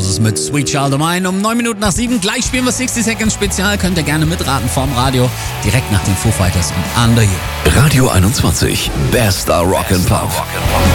Roses mit Sweet Child of Mine um 9 Minuten nach 7. Gleich spielen wir 60 Seconds Spezial. Könnt ihr gerne mitraten vorm Radio. Direkt nach den Foo Fighters und Under You. Radio 21. Bester Rock and Pop.